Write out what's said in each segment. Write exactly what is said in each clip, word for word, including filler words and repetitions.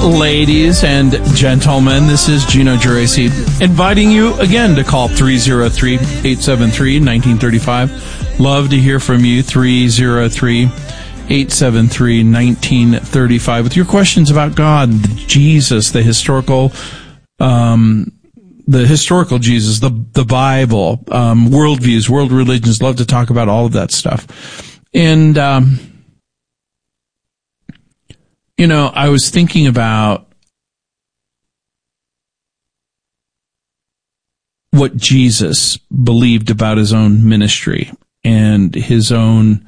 ladies and gentlemen, this is Gino Geraci inviting you again to call three oh three, eight seven three, one nine three five. Love to hear from you, three oh three, eight seven three, one nine three five, with your questions about God, Jesus, the historical, um, the historical Jesus, the the Bible, um, worldviews, world religions. Love to talk about all of that stuff. And, um, you know, I was thinking about what Jesus believed about his own ministry and his own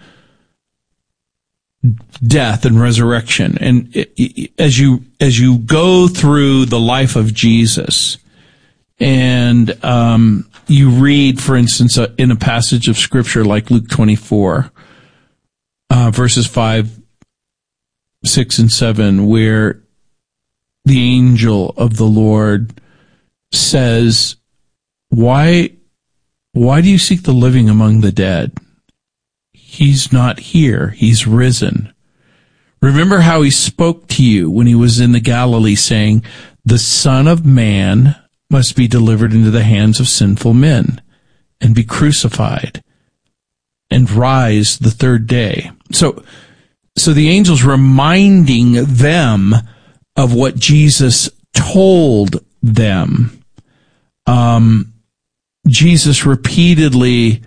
death and resurrection. And it, it, as you as you go through the life of Jesus, and um, you read, for instance, uh, in a passage of Scripture like Luke twenty-four, uh, verses five, six, and seven, where the angel of the Lord says, Why, why do you seek the living among the dead? He's not here. He's risen. Remember how he spoke to you when he was in the Galilee, saying, the Son of Man must be delivered into the hands of sinful men and be crucified and rise the third day. So, so the angel's reminding them of what Jesus told them. Um, Jesus repeatedly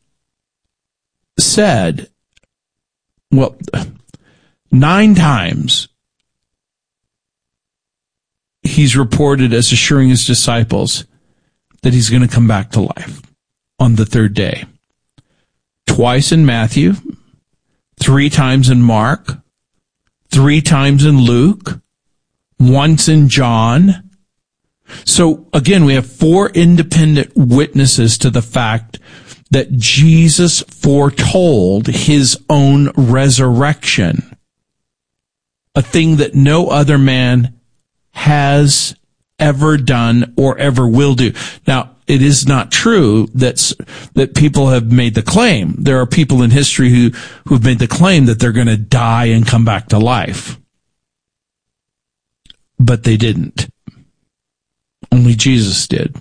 said, well, nine times he's reported as assuring his disciples that he's going to come back to life on the third day. Twice in Matthew, three times in Mark, three times in Luke, once in John. So again, we have four independent witnesses to the fact that Jesus foretold his own resurrection, a thing that no other man has ever done or ever will do. Now, it is not true that that people have made the claim. There are people in history who who've made the claim that they're going to die and come back to life, but they didn't. Only Jesus did.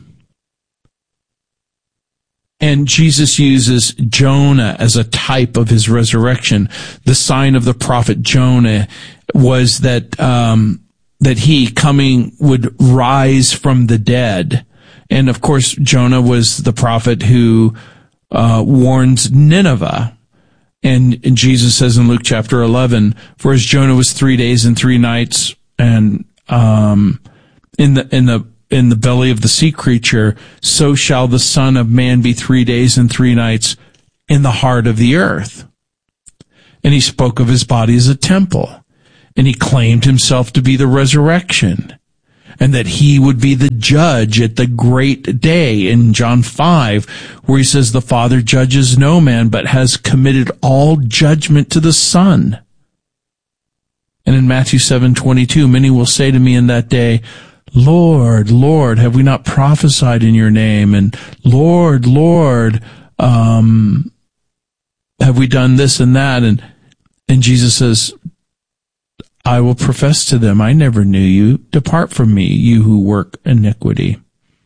And Jesus uses Jonah as a type of his resurrection. The sign of the prophet Jonah was that um, that he coming would rise from the dead. And of course, Jonah was the prophet who uh, warns Nineveh. And, and Jesus says in Luke chapter eleven, for as Jonah was three days and three nights, and um, in the in the in the belly of the sea creature, so shall the Son of Man be three days and three nights in the heart of the earth. And he spoke of his body as a temple, and he claimed himself to be the resurrection, and that he would be the judge at the great day in John five, where he says the Father judges no man, but has committed all judgment to the Son. And in Matthew seven twenty-two, many will say to me in that day, Lord, Lord, have we not prophesied in your name? And Lord, Lord, um, have we done this and that? And, and Jesus says, I will profess to them, I never knew you. Depart from me, you who work iniquity.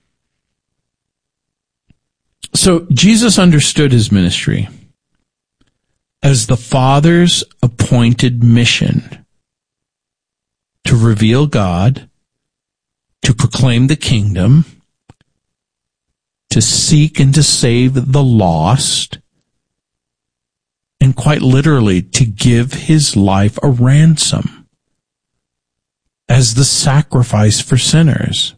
So Jesus understood his ministry as the Father's appointed mission to reveal God, to proclaim the kingdom, to seek and to save the lost, and quite literally to give his life a ransom as the sacrifice for sinners.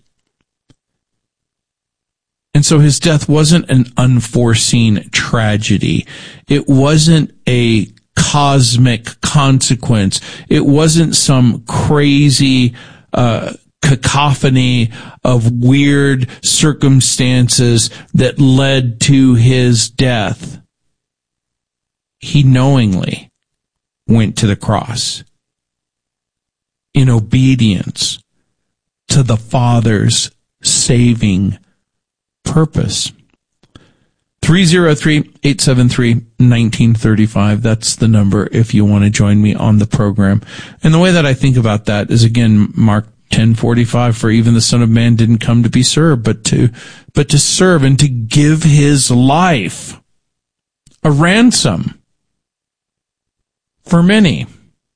And so his death wasn't an unforeseen tragedy. It wasn't a cosmic consequence. It wasn't some crazy uh cacophony of weird circumstances that led to his death. He knowingly went to the cross in obedience to the Father's saving purpose. three oh three, eight seven three, one nine three five. That's the number if you want to join me on the program. And the way that I think about that is, again, Mark ten forty-five, for even the Son of Man didn't come to be served, but to, but to serve and to give his life a ransom for many.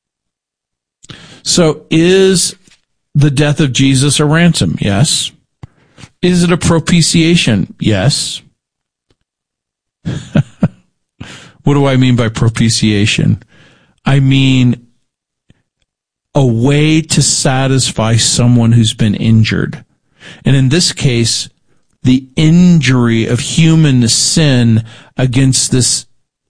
So is the death of Jesus a ransom? Yes. Is it a propitiation? Yes. What do I mean by propitiation? I mean a way to satisfy someone who's been injured. And in this case, the injury of human sin against this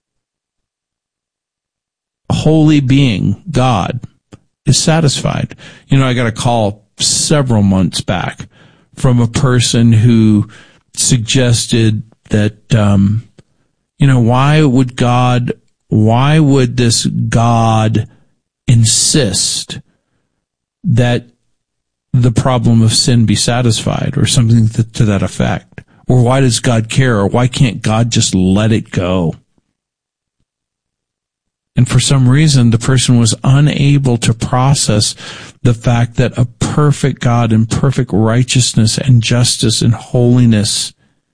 holy being, God, is satisfied. You know, I got a call several months back from a person who suggested that, um, you know, why would God, why would this God insist that the problem of sin be satisfied, or something to, to that effect? Or why does God care? Or why can't God just let it go? And for some reason, the person was unable to process the fact that a perfect God in perfect righteousness and justice and holiness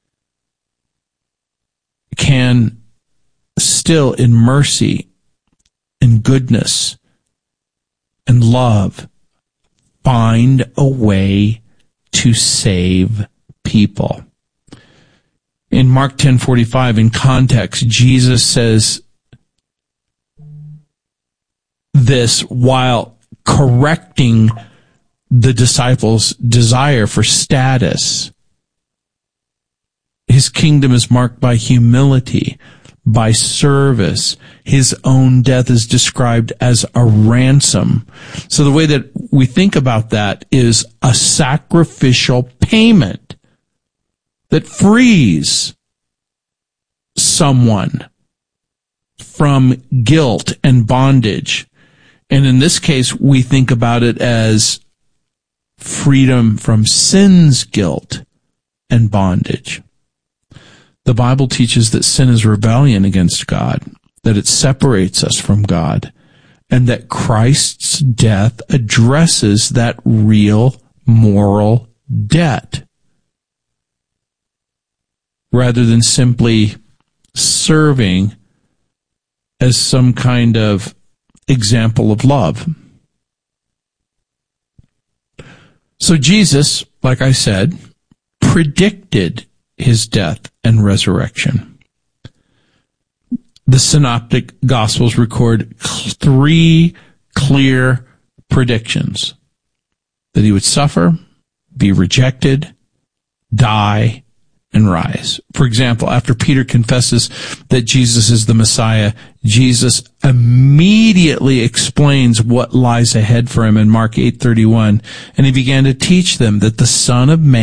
can still, in mercy and goodness and love, find a way to save people. In Mark ten forty-five, in context, Jesus says this while correcting the disciples' desire for status. His kingdom is marked by humility, by service. His own death is described as a ransom. So the way that we think about that is a sacrificial payment that frees someone from guilt and bondage. And in this case, we think about it as freedom from sin's guilt and bondage. The Bible teaches that sin is rebellion against God, that it separates us from God, and that Christ's death addresses that real moral debt, rather than simply serving as some kind of example of love. So Jesus, like I said, predicted his death and resurrection. The Synoptic Gospels record three clear predictions: that he would suffer, be rejected, die, and rise. For example, after Peter confesses that Jesus is the Messiah, Jesus immediately explains what lies ahead for him in Mark eight thirty-one, and he began to teach them that the Son of Man